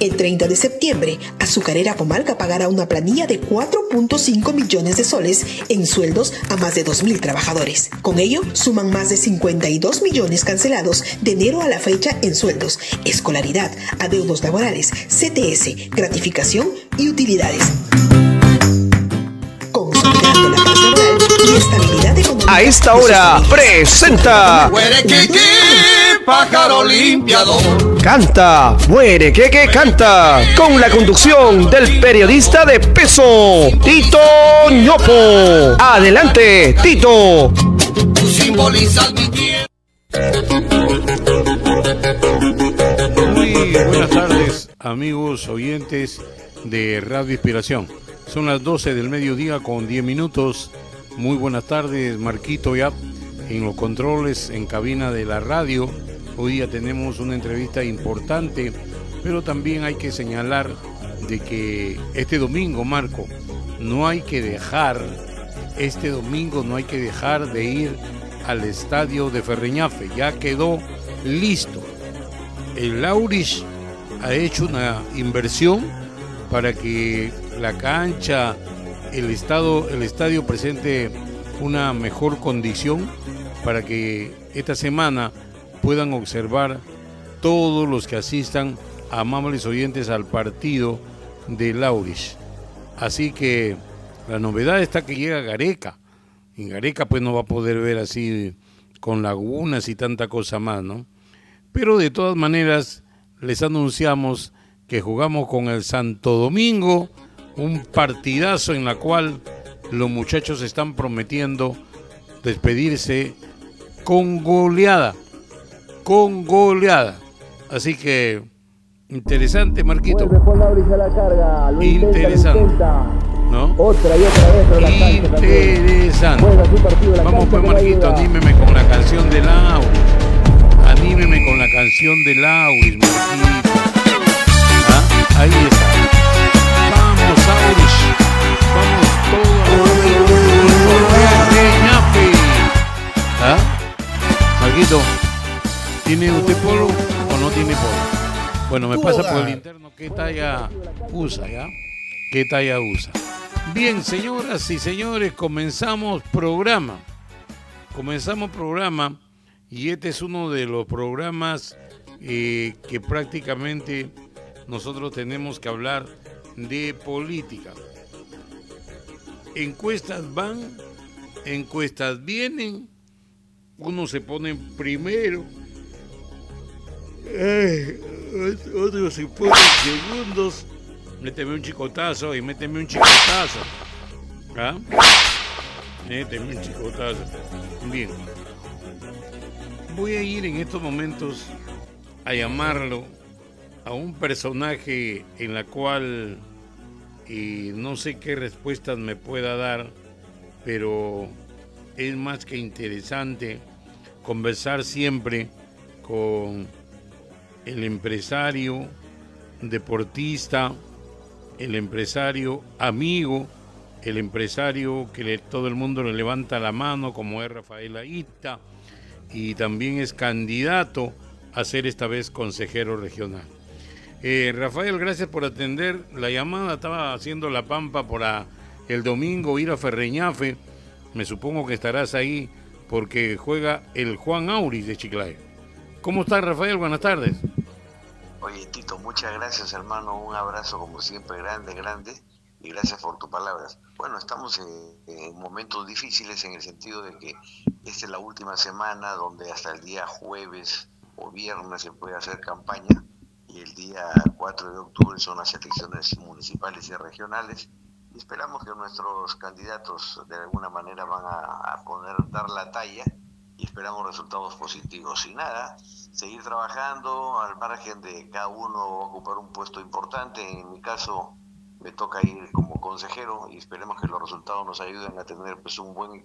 El 30 de septiembre, Azucarera Pomalca pagará una planilla de 4.5 millones de soles en sueldos a más de 2.000 trabajadores. Con ello, suman más de 52 millones cancelados de enero a la fecha en sueldos, escolaridad, adeudos laborales, CTS, gratificación y utilidades. Consolidando la paz laboral y estabilidad económica. A esta hora presenta Pájaro limpiador. Canta, muere, que canta. Con la conducción del periodista de peso, Tito Ñopo. Adelante, Tito. Tú simbolizas mi tiempo. Muy buenas tardes, amigos oyentes de Radio Inspiración. Son las 12 del mediodía con 10 minutos. Muy buenas tardes, Marquito ya en los controles, en cabina de la radio. Hoy día tenemos una entrevista importante, pero también hay que señalar de que este domingo, Marco, no hay que dejar de ir al estadio de Ferreñafe. Ya quedó listo. El Laurich ha hecho una inversión para que la cancha, el estadio presente una mejor condición para que esta semana puedan observar todos los que asistan, amables oyentes, al partido de Laurich. Así que la novedad está que llega Gareca. En Gareca pues no va a poder ver así con lagunas y tanta cosa más, ¿no? Pero de todas maneras les anunciamos que jugamos con el Santo Domingo, un partidazo en la cual los muchachos están prometiendo despedirse con goleada. Así que interesante, Marquito. Interesante, ¿no? Otra y otra vez. Interesante. Vamos pues, Marquito, anímeme con la canción de Laurich. Anímeme con la canción de Laurich, Marquito. ¿Ah? Ahí está. Vamos, Laurich. Vamos todos. ¿Ah? Marquito, ¿tiene usted polo o no tiene polo? Bueno, me pasa por el interno qué talla usa, ¿ya? ¿Qué talla usa? Bien, señoras y señores, comenzamos programa. Y este es uno de los programas que prácticamente nosotros tenemos que hablar de política. Encuestas van, encuestas vienen, uno se pone primero, otro se pone segundos, méteme un chicotazo y méteme un chicotazo. ¿Ah? Méteme un chicotazo. Bien. Voy a ir en estos momentos a llamarlo a un personaje en la cual no sé qué respuestas me pueda dar, pero es más que interesante conversar siempre con el empresario, deportista, el empresario amigo, el empresario que todo el mundo le levanta la mano, como es Rafael Aita, y también es candidato a ser esta vez consejero regional. Rafael, gracias por atender la llamada. Estaba haciendo la pampa para el domingo ir a Ferreñafe. Me supongo que estarás ahí porque juega el Juan Aurich de Chiclayo. ¿Cómo estás, Rafael? Buenas tardes. Oye, Tito, muchas gracias, hermano. Un abrazo como siempre, grande, y gracias por tus palabras. Bueno, estamos en momentos difíciles en el sentido de que esta es la última semana donde hasta el día jueves o viernes se puede hacer campaña, y el día 4 de octubre son las elecciones municipales y regionales, y esperamos que nuestros candidatos de alguna manera van a dar la talla, y esperamos resultados positivos. Y nada, seguir trabajando al margen de cada uno ocupar un puesto importante. En mi caso me toca ir como consejero, y esperemos que los resultados nos ayuden a tener pues un buen